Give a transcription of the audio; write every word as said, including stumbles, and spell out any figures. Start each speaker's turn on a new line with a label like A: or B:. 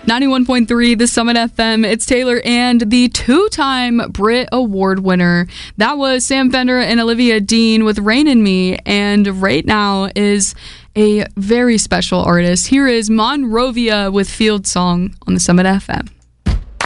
A: ninety-one point three The Summit F M. It's Taylor and the two-time Brit Award winner. That was Sam Fender and Olivia Dean with Rain in Me. And right now is a very special artist. Here is Monrovia with Field Song on the Summit F M.